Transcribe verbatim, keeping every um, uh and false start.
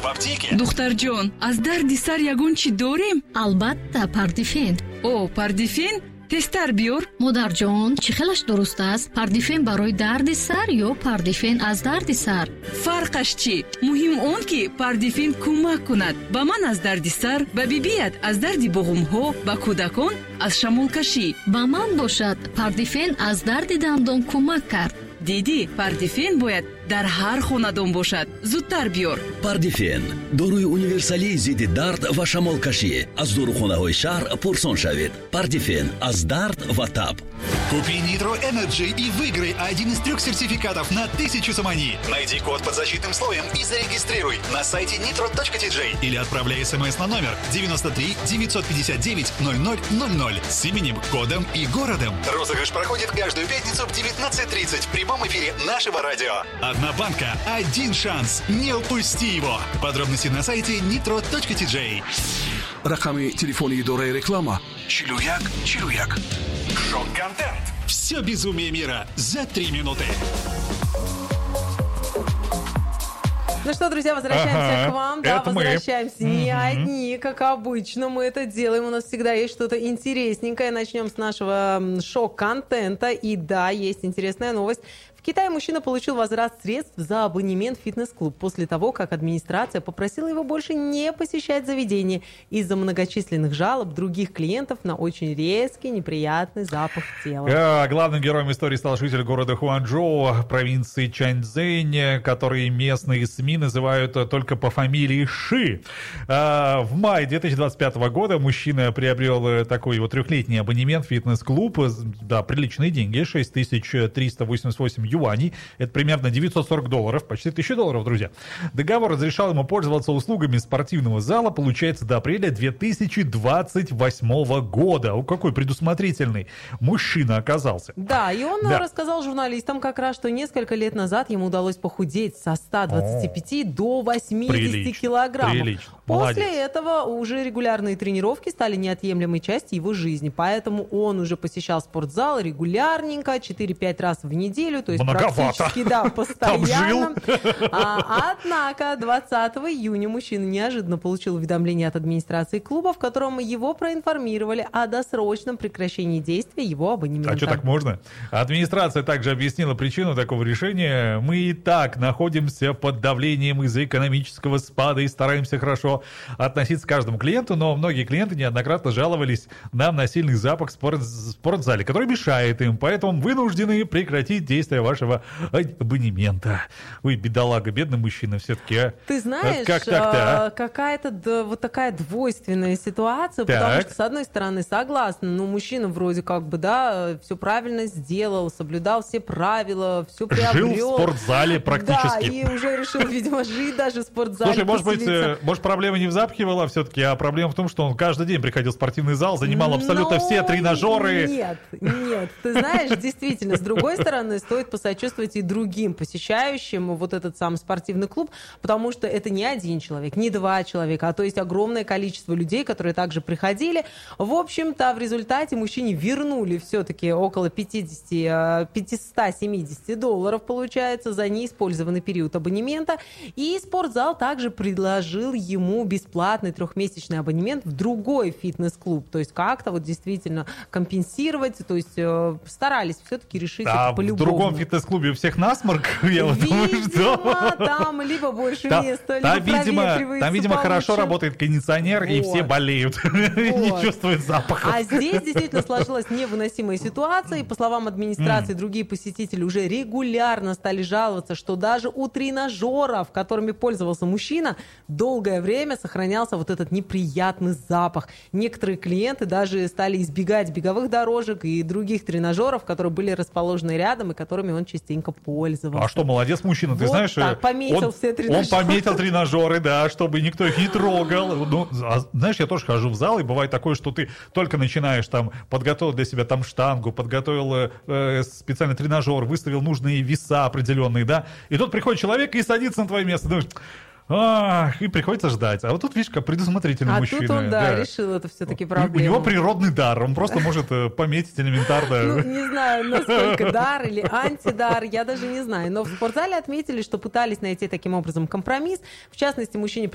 в аптеке. Духтарҷон, аз дарди сар ягон чӣ дорем? албатта, пардифен. О, пардифен? тестар биёр. модарҷон, чӣ хелаш дуруст аст? Пардифен барои дарди сар ё пардифен аз дарди сар? Фарқаш чӣ? Муҳим он ки пардифен кӯмак кунад ба ман аз дарди сар, ба бибият аз дарди буғумҳо, ба кӯдакон аз шамолкашӣ. Ба ман бошад, пардифен аз дарди дандон кӯмак кард. диди, пардифен бояд дар ҳар хонадон бошад. зудтар биёр. Пардифен доруи универсалии зидди дард ва шамолкашӣ. Аз дорухонаҳои шаҳр пурсон шавед. Пардифен аз дард ва таб. Купи Nitro Energy и выиграй один из трех сертификатов на тысячу самани. Найди код под защитным слоем и зарегистрируй на сайте nitro точка ти джей или отправляй смс на номер девяносто три девятьсот пятьдесят девять ноль ноль ноль ноль с именем, кодом и городом. Розыгрыш проходит каждую пятницу в девятнадцать тридцать в прямом эфире нашего радио. Одна банка, один шанс. Не упусти его. Подробности на сайте nitro точка ти джей. Рақами телефони идораи реклама чилу як чилу як. Шок-контент. Все безумие мира за три минуты. Ну что, друзья, возвращаемся ага, к вам. Да, возвращаемся мы. не mm-hmm. одни, как обычно. Мы это делаем. У нас всегда есть что-то интересненькое. Начнем с нашего шок-контента. И да, есть интересная новость. В Китае мужчина получил возврат средств за абонемент в фитнес-клуб после того, как администрация попросила его больше не посещать заведение из-за многочисленных жалоб других клиентов на очень резкий, неприятный запах тела. А, главным героем истории стал житель города Хуанчжоу, провинции Чаньцзэнь, который местные СМИ называют только по фамилии Ши. А, в мае две тысячи двадцать пятого года мужчина приобрел такой вот трехлетний абонемент в фитнес-клуб. Да, приличные деньги, шесть тысяч триста восемьдесят восемь юаней. Это примерно девятьсот сорок долларов, почти тысяча долларов, друзья. Договор разрешал ему пользоваться услугами спортивного зала, получается, до апреля две тысячи двадцать восьмого года. О, какой предусмотрительный мужчина оказался. Да, и он да. рассказал журналистам как раз, что несколько лет назад ему удалось похудеть со ста двадцати пяти О, до восьмидесяти прилично, килограммов. Прилично. После Молодец. этого уже регулярные тренировки стали неотъемлемой частью его жизни, поэтому он уже посещал спортзал регулярненько, четыре-пять раз в неделю, то есть Многовато. практически, да, постоянно. А, однако двадцатого июня мужчина неожиданно получил уведомление от администрации клуба, в котором его проинформировали о досрочном прекращении действия его абонемента. А что, так можно? Администрация также объяснила причину такого решения. Мы и так находимся под давлением из-за экономического спада и стараемся хорошо относиться к каждому клиенту, но многие клиенты неоднократно жаловались нам на сильный запах в спорт, спортзале, который мешает им, поэтому вынуждены прекратить действие вашего абонемента. Ой, бедолага, бедный мужчина все-таки. А? Ты знаешь, как так-то, а? какая-то да, вот такая двойственная ситуация, так. потому что, с одной стороны, согласна, но мужчина вроде как бы, да, все правильно сделал, соблюдал все правила, все приобрел. Жил в спортзале практически. Да, и уже решил, видимо, жить даже в спортзале. Слушай, может быть, может, проблема не в запахе была все-таки, а проблема в том, что он каждый день приходил в спортивный зал, занимал абсолютно но... все тренажеры. Нет, нет, ты знаешь, действительно, с другой стороны, стоит посочувствовать и другим посещающим вот этот сам спортивный клуб, потому что это не один человек, не два человека, а то есть огромное количество людей, которые также приходили. В общем-то, в результате мужчине вернули все-таки около пятьдесят, пятьсот семьдесят долларов, получается, за неиспользованный период абонемента. И спортзал также предложил ему бесплатный трехмесячный абонемент в другой фитнес-клуб. То есть как-то вот действительно компенсировать, то есть старались все-таки решить а это по-любому. В другом фитнес-клубе у всех насморк, я вот думаю, что... там либо больше там, места, там, либо видимо, там, видимо, хорошо работает кондиционер, вот. И все болеют, вот. Не чувствуют запаха. А здесь действительно сложилась невыносимая ситуация, и, по словам администрации, mm. другие посетители уже регулярно стали жаловаться, что даже у тренажеров, которыми пользовался мужчина, долгое время сохранялся вот этот неприятный запах. Некоторые клиенты даже стали избегать беговых дорожек и других тренажеров, которые были расположены рядом и которыми он частенько пользовался. А что, молодец мужчина, ты вот знаешь, так, пометил он, все тренажеры. Он пометил тренажеры, да, чтобы никто их не трогал. Ну, а, знаешь, я тоже хожу в зал, и бывает такое, что ты только начинаешь там, подготовил для себя там штангу, подготовил э, специальный тренажер, выставил нужные веса определенные, да, и тут приходит человек и садится на твое место, думаешь... Ах, и приходится ждать. А вот тут, видишь, как предусмотрительный а мужчина. А тут он, да, да, решил это все-таки проблему. У него природный дар, он просто может пометить элементарно. Ну, не знаю, насколько дар или антидар, я даже не знаю. Но в спортзале отметили, что пытались найти таким образом компромисс. В частности, мужчине